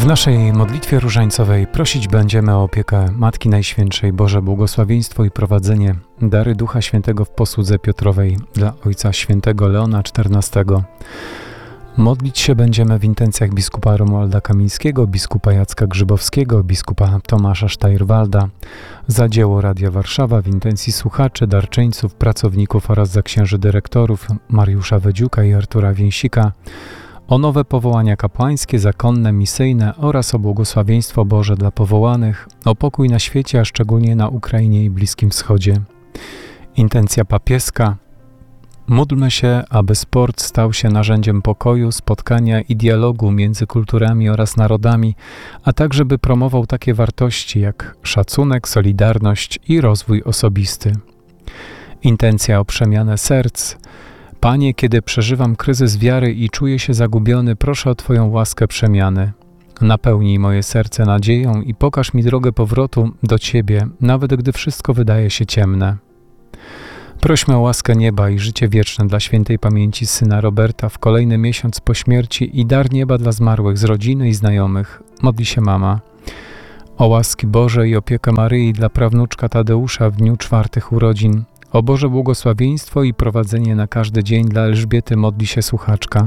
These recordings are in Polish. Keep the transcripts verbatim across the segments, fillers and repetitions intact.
W naszej modlitwie różańcowej prosić będziemy o opiekę Matki Najświętszej, Boże błogosławieństwo i prowadzenie, dary Ducha Świętego w posłudze Piotrowej dla Ojca Świętego Leona czternastego. Modlić się będziemy w intencjach biskupa Romualda Kamińskiego, biskupa Jacka Grzybowskiego, biskupa Tomasza Sztajrwalda, za dzieło Radia Warszawa, w intencji słuchaczy, darczyńców, pracowników oraz za księży dyrektorów Mariusza Wedziuka i Artura Więsika, o nowe powołania kapłańskie, zakonne, misyjne oraz o błogosławieństwo Boże dla powołanych, o pokój na świecie, a szczególnie na Ukrainie i Bliskim Wschodzie. Intencja papieska. Módlmy się, aby sport stał się narzędziem pokoju, spotkania i dialogu między kulturami oraz narodami, a także by promował takie wartości jak szacunek, solidarność i rozwój osobisty. Intencja o przemianę serc. Panie, kiedy przeżywam kryzys wiary i czuję się zagubiony, proszę o Twoją łaskę przemiany. Napełnij moje serce nadzieją i pokaż mi drogę powrotu do Ciebie, nawet gdy wszystko wydaje się ciemne. Prośmy o łaskę nieba i życie wieczne dla świętej pamięci syna Roberta w kolejny miesiąc po śmierci i dar nieba dla zmarłych z rodziny i znajomych. Modli się mama. O łaski Boże i opiekę Maryi dla prawnuczka Tadeusza w dniu czwartych urodzin. O Boże błogosławieństwo i prowadzenie na każdy dzień dla Elżbiety modli się słuchaczka.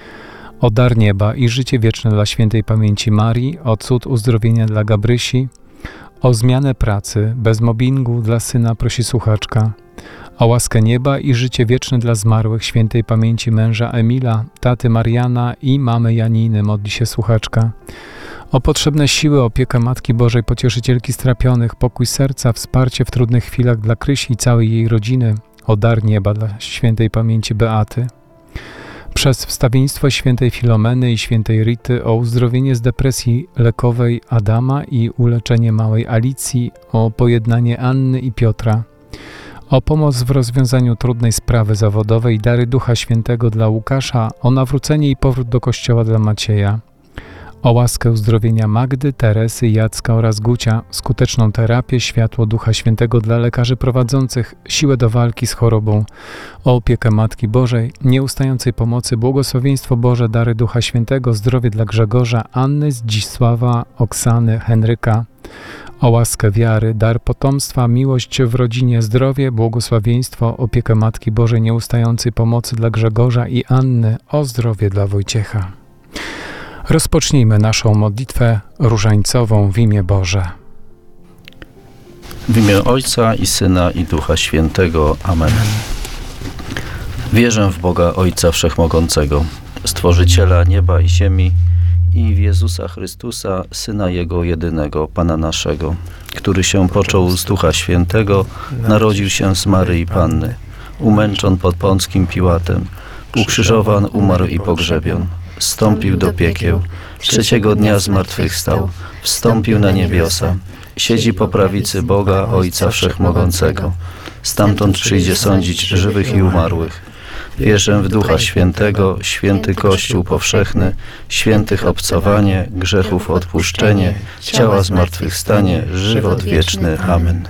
O dar nieba i życie wieczne dla świętej pamięci Marii, o cud uzdrowienia dla Gabrysi, o zmianę pracy, bez mobbingu dla syna prosi słuchaczka. O łaskę nieba i życie wieczne dla zmarłych świętej pamięci męża Emila, taty Mariana i mamy Janiny modli się słuchaczka. O potrzebne siły, opiekę Matki Bożej, pocieszycielki strapionych, pokój serca, wsparcie w trudnych chwilach dla Krysi i całej jej rodziny, o dar nieba dla świętej pamięci Beaty. Przez wstawiennictwo świętej Filomeny i świętej Rity, o uzdrowienie z depresji lekowej Adama i uleczenie małej Alicji, o pojednanie Anny i Piotra. O pomoc w rozwiązaniu trudnej sprawy zawodowej, dary Ducha Świętego dla Łukasza, o nawrócenie i powrót do kościoła dla Macieja. O łaskę uzdrowienia Magdy, Teresy, Jacka oraz Gucia, skuteczną terapię, światło Ducha Świętego dla lekarzy prowadzących, siłę do walki z chorobą, o opiekę Matki Bożej, nieustającej pomocy, błogosławieństwo Boże, dary Ducha Świętego, zdrowie dla Grzegorza, Anny, Zdzisława, Oksany, Henryka, o łaskę wiary, dar potomstwa, miłość w rodzinie, zdrowie, błogosławieństwo, opiekę Matki Bożej, nieustającej pomocy dla Grzegorza i Anny, o zdrowie dla Wojciecha. Rozpocznijmy naszą modlitwę różańcową w imię Boże. W imię Ojca i Syna i Ducha Świętego. Amen. Wierzę w Boga Ojca Wszechmogącego, Stworzyciela nieba i ziemi, i w Jezusa Chrystusa, Syna Jego jedynego, Pana naszego, który się począł z Ducha Świętego, narodził się z Maryi Panny, umęczon pod Pąckim Piłatem, ukrzyżowan, umarł i pogrzebion, wstąpił do piekieł, trzeciego dnia zmartwychwstał, wstąpił na niebiosa, siedzi po prawicy Boga Ojca Wszechmogącego, stamtąd przyjdzie sądzić żywych i umarłych. Wierzę w Ducha Świętego, święty Kościół powszechny, świętych obcowanie, grzechów odpuszczenie, ciała zmartwychwstanie, żywot wieczny. Amen.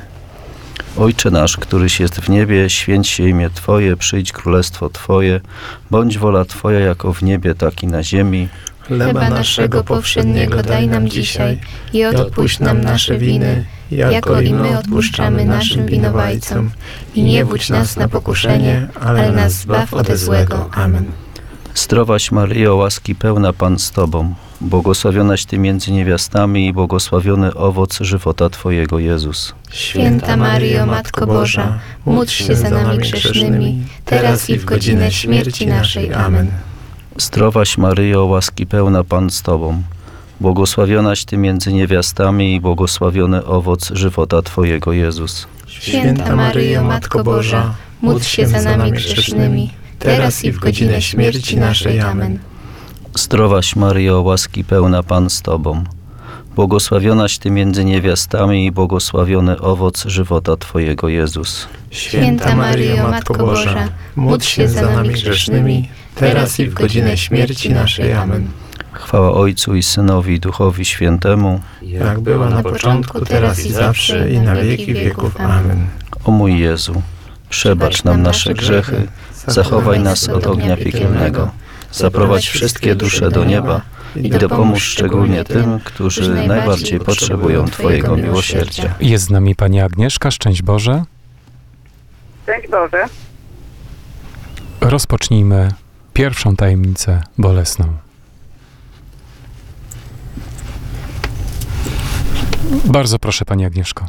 Ojcze nasz, któryś jest w niebie, święć się imię Twoje, przyjdź królestwo Twoje, bądź wola Twoja jako w niebie, tak i na ziemi. Chleba naszego powszedniego daj nam dzisiaj i odpuść nam nasze winy, jako i my odpuszczamy naszym winowajcom. I nie wódź nas na pokuszenie, ale nas zbaw ode złego. Amen. Zdrowaś Maryjo, łaski pełna Pan z Tobą, błogosławionaś Ty między niewiastami i błogosławiony owoc żywota Twojego, Jezus. Święta Maryjo, Matko Boża, módl się za nami grzesznymi, teraz i w godzinę śmierci naszej. Amen. Zdrowaś Maryjo, łaski pełna Pan z Tobą, błogosławionaś Ty między niewiastami i błogosławiony owoc żywota Twojego, Jezus. Święta Maryjo, Matko Boża, módl się za nami grzesznymi, teraz i w godzinę śmierci naszej. Amen. Zdrowaś Maryjo, łaski pełna Pan z Tobą, błogosławionaś Ty między niewiastami i błogosławiony owoc żywota Twojego, Jezus. Święta Maryjo, Matko Boża, módl się za nami grzesznymi, teraz i w godzinę śmierci naszej. Amen. Chwała Ojcu i Synowi i Duchowi Świętemu, jak była na początku, teraz i zawsze, i na wieki wieków. Amen. O mój Jezu, przebacz nam nasze grzechy, zachowaj nas od ognia piekielnego, zaprowadź wszystkie dusze do nieba i dopomóż szczególnie tym, którzy najbardziej potrzebują Twojego miłosierdzia. Jest z nami Pani Agnieszka, szczęść Boże. Szczęść Boże. Rozpocznijmy pierwszą tajemnicę bolesną. Bardzo proszę, Pani Agnieszko.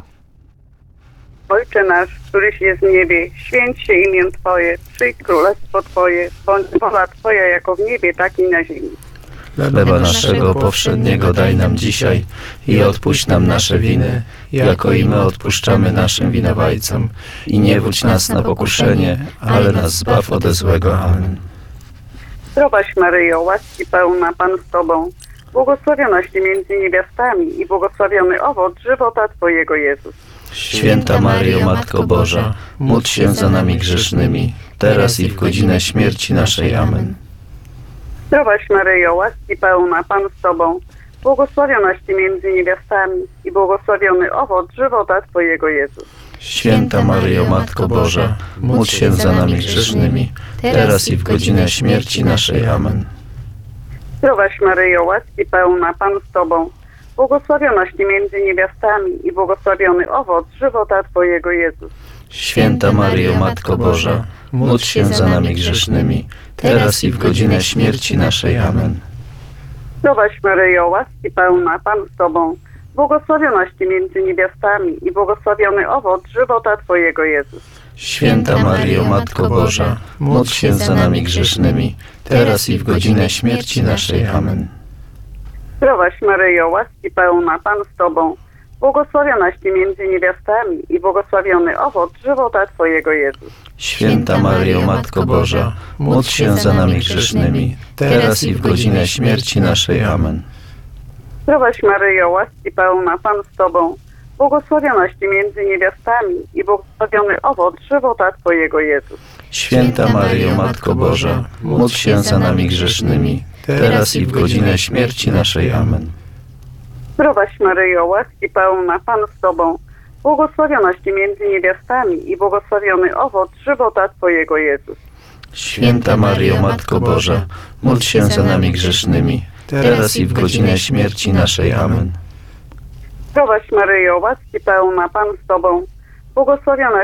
Ojcze nasz, któryś jest w niebie, święć się imię Twoje, przyjdź królestwo Twoje, bądź wola Twoja jako w niebie, tak i na ziemi. Chleba naszego powszedniego daj nam dzisiaj i odpuść nam nasze winy, jako i my odpuszczamy naszym winowajcom. I nie wódź nas na pokuszenie, ale nas zbaw ode złego. Amen. Zdrowaś Maryjo, łaski pełna, Pan z Tobą, błogosławionaś Ty między niewiastami i błogosławiony owoc żywota Twojego Jezus. Święta Maryjo, Matko Boża, módl się za nami grzesznymi, teraz i w godzinę śmierci naszej. Amen. Zdrowaś Maryjo, łaski pełna, Pan z Tobą, błogosławionaś Ty między niewiastami i błogosławiony owoc żywota Twojego Jezus. Święta Maryjo, Matko Boża, módl się za nami grzesznymi, teraz i w godzinę śmierci naszej. Amen. Zdrowaś Maryjo, łaski pełna, Pan z Tobą, błogosławionaś Ty między niewiastami i błogosławiony owoc żywota Twojego Jezus. Święta Maryjo, Matko Boża, módl się za nami grzesznymi, teraz i w godzinę śmierci naszej. Amen. Zdrowaś Maryjo, łaski pełna, Pan z Tobą, błogosławionaś Ty między niewiastami i błogosławiony owoc żywota Twojego Jezus. Święta Maryjo, Matko Boża, módl się za nami grzesznymi, teraz i w godzinę śmierci naszej. Amen. Zdrowaś Maryjo, łaski pełna, Pan z Tobą, błogosławionaś Ty między niewiastami i błogosławiony owoc żywota Twojego Jezus. Święta Maryjo, Matko Boża, módl się za nami grzesznymi, teraz i w godzinę śmierci naszej. Amen. Zdrowaś Maryjo, łaski pełna, Pan z Tobą, błogosławionaś Ty między niewiastami i błogosławiony owoc żywota Twojego Jezus. Święta Maryjo, Matko Boża, módl się za nami grzesznymi, teraz i w godzinę śmierci naszej. Amen. Zdrowaś Maryjo, łaski pełna, Pan z Tobą, błogosławionaś Ty między niewiastami i błogosławiony owoc żywota Twojego Jezus. Święta Maryjo, Matko Boża, módl się za nami grzesznymi, teraz i w godzinę śmierci naszej. Amen. Zdrowaś Maryjo, łaski pełna, Pan z Tobą, błogosławionaś